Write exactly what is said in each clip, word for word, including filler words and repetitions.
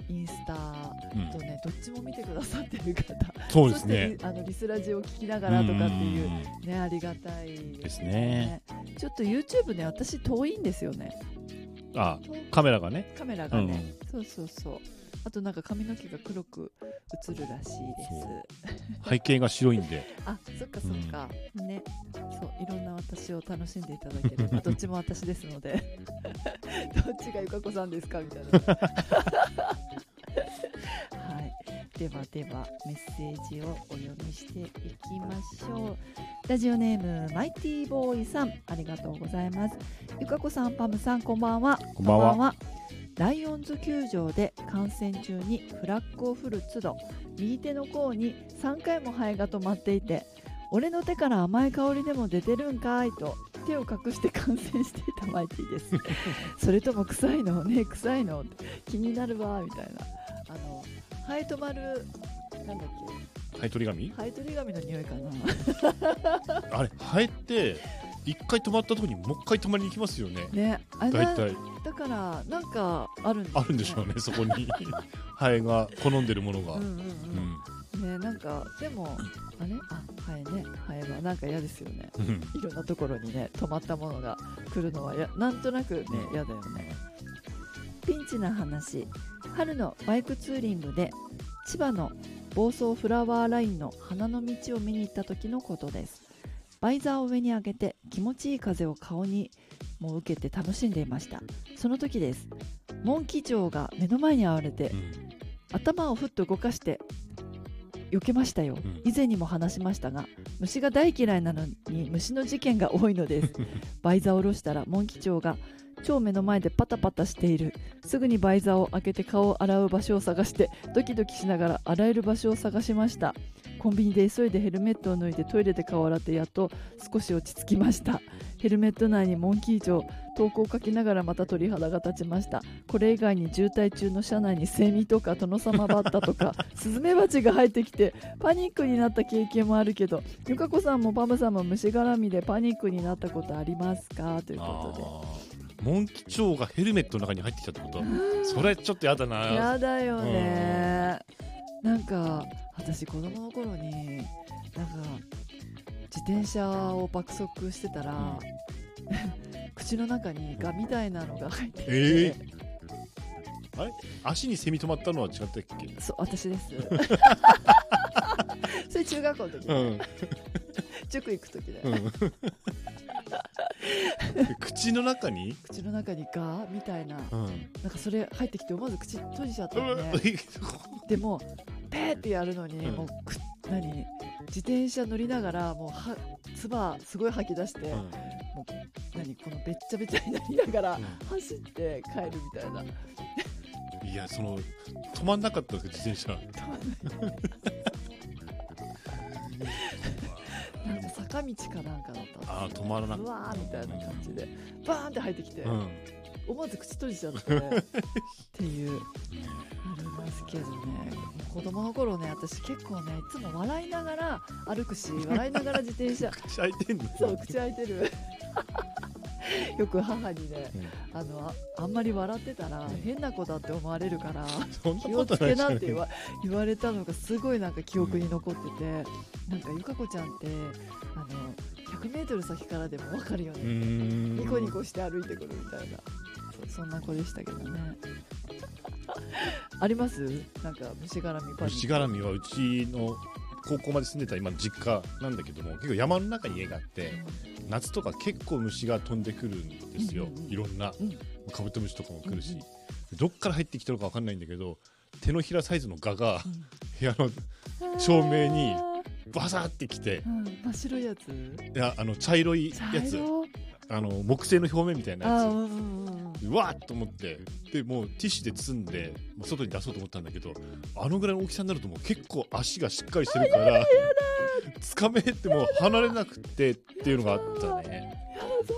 インスタとね、うん、どっちも見てくださってる方、 そうですね、 そしてあのリスラジを聞きながらとかっていう、うん、ね、ありがたいですね。 ちょっと YouTube ね、私遠いんですよね。 あ、カメラがね、 カメラがね、うん、そうそうそう。あとなんか髪の毛が黒く映るらしいです。 背景が白いんであ、そっかそっか、うん、ね、そういろんな私を楽しんでいただけるどっちも私ですのでどっちがゆかこさんですかみたいなはい、ではではメッセージをお読みしていきましょう。ラジオネームマイティーボーイさん、ありがとうございます。ゆかこさん、パムさん、こんばんは。 こんばんは。こんばんは。 ライオンズ球場で観戦中にフラッグを振る都度、右手の甲にさんかいもハエが止まっていて、俺の手から甘い香りでも出てるんかいと手を隠して観戦していたマイティですそれとも臭いのね、臭いの気になるわみたいな。あのハエ止まる、なんだっけ、 ハエ取り紙、 ハエ取り紙の匂いかなあれ、ハエって一回止まったところにもう一回止まりに行きますよね。 ね、あれだいたいだからなんかあるんです、ね、 あるんでしょうね、そこにハエが好んでるものが。うんうんうん、うん、ね、なんかでもあれ、あ、ハエね、ハエはなんか嫌ですよねいろんなところにね止まったものが来るのはやなんとなくね嫌だよね。ピンチな話、春のバイクツーリングで千葉の房総フラワーラインの花の道を見に行った時のことです。バイザーを上に上げて気持ちいい風を顔にも受けて楽しんでいました。その時です。モンキチョウが目の前に現れて、うん、頭をふっと動かして避けましたよ、うん、以前にも話しましたが虫が大嫌いなのに虫の事件が多いのですバイザーを下ろしたらモンキチョウが超目の前でパタパタしている。すぐにバイザーを開けて顔を洗う場所を探してドキドキしながら洗える場所を探しました。コンビニで急いでヘルメットを脱いでトイレで顔を洗ってやっと少し落ち着きました。ヘルメット内にモンキージョー、投稿を書きながらまた鳥肌が立ちました。これ以外に渋滞中の車内にセミとかトノサマバッタとかスズメバチが入ってきてパニックになった経験もあるけど、ゆかこさんもパムさんも虫絡みでパニックになったことありますか、ということで。 モンキチョウがヘルメットの中に入ってきたってことはそれちょっとやだな。 やだよね。なんか私子供の頃になんか自転車を爆速してたら、うん、口の中にガみたいなのが入ってきて、えー、あれ足にセミ止まったのは違ったっけ。 そう、私ですそれ中学校の時、ね、うん、塾行く時だよ、うん口の中に口の中にガみたいな、うん、なんかそれ入ってきて思わず口閉じちゃったのねでもペーってやるのに、うん、もう何自転車乗りながらもうは唾すごい吐き出して、うん、もう何このべっちゃべちゃになりながら、うん、走って帰るみたいな。 いや、その止まんなかったんですか自転車。止まんないなんか坂道かなんかだったんですよ。 あー、止まらなくて、 うわーみたいな感じでバーンって入ってきて、うん、思わず口閉じちゃってっていうありますけどね。子供の頃ね、私結構ねいつも笑いながら歩くし、笑いながら自転車口開いてんの。 そう、口開いてるよく母にね、うん、あの あ, あんまり笑ってたら変な子だって思われるから気をつけなって言 わ, 言われたのがすごいなんか記憶に残ってて、うん、なんかゆかこちゃんってあのひゃくメートル先からでも分かるよね、ニコニコして歩いてくるみたいな、 そ, そんな子でしたけどねあります？なんか虫絡みパニック。 虫絡みはうちの高校まで住んでた今の実家なんだけども、結構山の中に家があって、うん、夏とか結構虫が飛んでくるんですよ、うんうんうん、いろんな、うん、カブトムシとかも来るし、うんうん、どっから入ってきたのか分かんないんだけど、手のひらサイズのガが、うん、部屋の照明にバサーってきて、 うん、真っ白いやつ、 いや、あの茶色いやつ、あの木製の表面みたいなやつ、うんうんうん、うわーっと思って、でもうティッシュで包んでもう外に出そうと思ったんだけど、あのぐらいの大きさになるともう結構足がしっかりしてるから掴めってもう離れなくてっていうのがあったね。 そうそう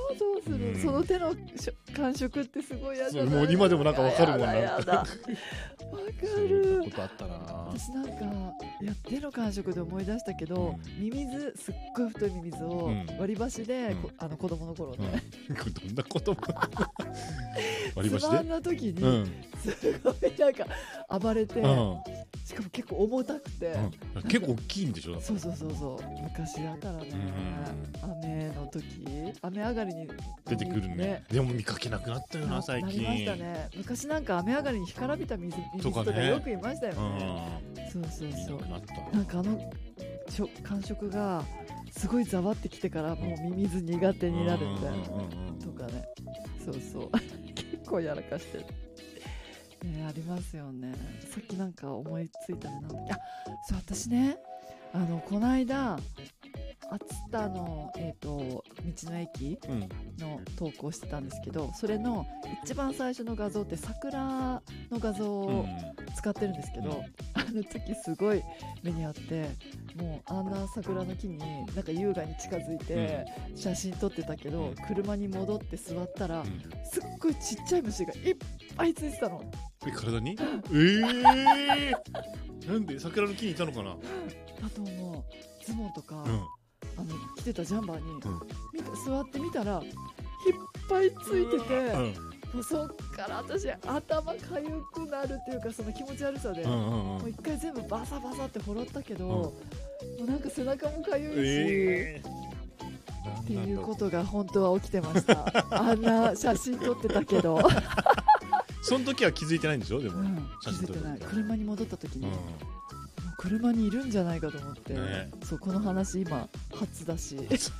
する、 うんその手の感触ってすごい嫌じゃない。 もう今でもなんかわかるもんな。 やだやだわかる。 ことあったな。 私なんかいや手の感触で思い出したけど、うん、ミミズすっごい太いミミズを割り箸で、うん、あの子供の頃ね、 うん、どんなこと割り箸でつまんだ時に、うん、すごいなんか暴れて、うん、しかも結構重たくて、 うん、結構大きいんでしょ。 そうそうそうそう、昔だからね、雨の時雨上がりに出てくる ね, ねでも見かけなくなったよな最近。 なりましたね。昔なんか雨上がりに干からびた水水とかよくいましたよね。そうそうそう。な, なんかあの感触がすごいざわってきてからもうミミズ苦手になるみたいなとかね。そうそう結構やらかしてる、ね、ありますよね。さっきなんか思いついたのなんだっけ。あ、そう私ね、あのこの間熱田の、えーと、道の駅の投稿してたんですけど、それの一番最初の画像って桜の画像を使ってるんですけど、うん、あの時すごい目にあって、もうあんな桜の木になんか優雅に近づいて写真撮ってたけど、うん、車に戻って座ったら、うん、すっごいちっちゃい虫がいっぱいついてたの。 え、体にえーなんで桜の木にいたのかな。だと思う。ズボンとか、うん、あの着てたジャンバーに、うん、見た座ってみたらいっぱいついてて、うん、もうそっから私頭かゆくなるっていうか、その気持ち悪さで、うんうんうん、もう一回全部バサバサってほろったけど、うん、もうなんか背中もかゆいし、えー、っていうことが本当は起きてました。あんな写真撮ってたけどその時は気づいてないんでしょ。でも、うん、 気づいてない。車に戻った時に、うん、車にいるんじゃないかと思って、ね、そうこの話今初だしすっ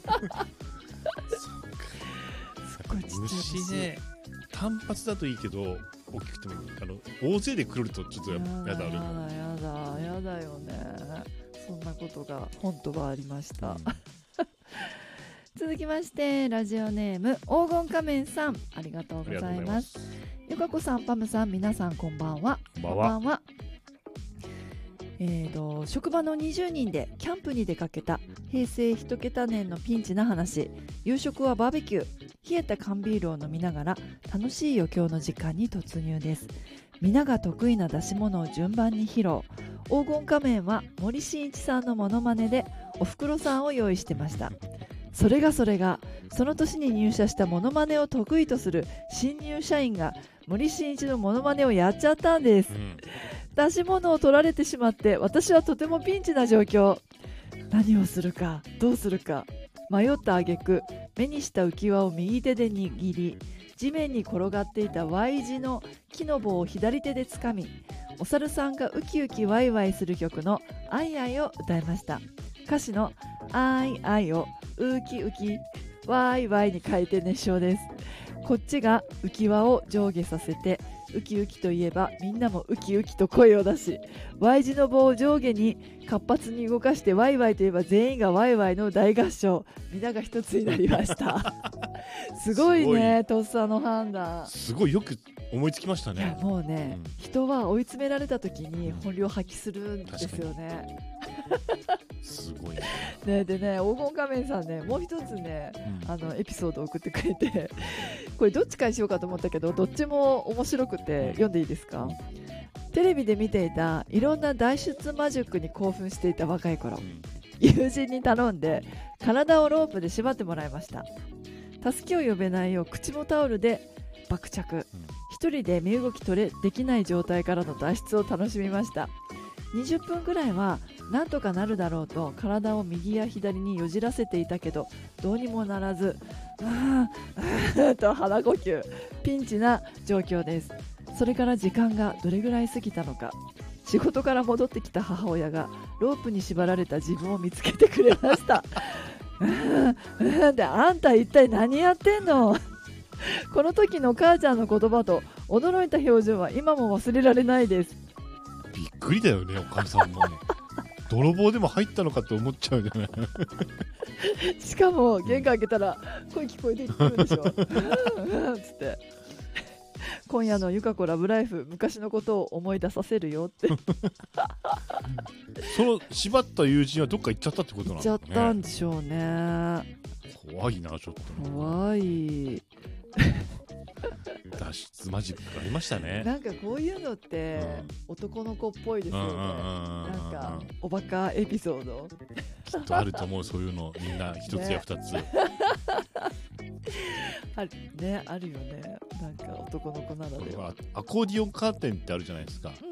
ごいちっちゃい虫ね。単発だといいけど大きくてもあの大勢で来るとちょっとやだやだやだやだやだよね。そんなことが本当はありました、うん、続きましてラジオネーム黄金仮面さん、ありがとうございます。ゆかこさん、パムさん、皆さんこんばんは。 こんばんは。 えーと、職場のにじゅうにんでキャンプに出かけた平成一桁年のピンチな話。夕食はバーベキュー。冷えた缶ビールを飲みながら楽しい余興の時間に突入です。皆が得意な出し物を順番に披露。黄金仮面は森進一さんのモノマネでおふくろさんを用意してました。それがそれがその年に入社したモノマネを得意とする新入社員が森進一のモノマネをやっちゃったんです、うん、出し物を取られてしまって私はとてもピンチな状況。何をするかどうするか迷った挙句、目にした浮き輪を右手で握り、地面に転がっていた Y 字の木の棒を左手でつかみ、お猿さんがウキウキワイワイする曲のアイアイを歌いました。歌詞のアイアイをウキウキワイワイに変えて熱唱です。こっちが浮き輪を上下させて、ウキウキといえばみんなもウキウキと声を出し、 Y 字の棒を上下に活発に動かしてワイワイといえば全員がワイワイの大合唱。皆が一つになりましたすごいね、とっさの判断。 すごいよく思いつきましたね。 いやもうね、うん、人は追い詰められた時に本領発揮するんですよねすごい ね, ねでね黄金仮面さんね、もう一つね、うん、あのエピソードを送ってくれてこれどっちかにしようかと思ったけど、どっちも面白くて読んでいいですか。テレビで見ていたいろんな脱出マジックに興奮していた若い頃、うん、友人に頼んで体をロープで縛ってもらいました。助けを呼べないよう口もタオルで爆着、うん、一人で身動き取れできない状態からの脱出を楽しみました。にじゅっぷんくらいはなんとかなるだろうと体を右や左によじらせていたけど、どうにもならず、あーと腹呼吸。ピンチな状況です。それから時間がどれぐらい過ぎたのか、仕事から戻ってきた母親がロープに縛られた自分を見つけてくれましたで、あんた一体何やってんのこの時の母ちゃんの言葉と驚いた表情は今も忘れられないです。 びっくりだよね、おかみさんもね泥棒でも入ったのかと思っちゃうじゃないしかも玄関開けたら声聞こえてくるでしょつって今夜のゆかこラブライフ昔のことを思い出させるよってその縛った友人はどっか行っちゃったってことなのかね。 言っちゃったんでしょうね。 怖いなちょっと。 怖い脱出マジックありましたね。 なんかこういうのって男の子っぽいですよね。なんかおバカエピソードきっとあると思う。そういうのみんな一つや二つ、ね、 あるね、あるよね。なんか男の子ならでは。 アコーディオンカーテンってあるじゃないですか、 うん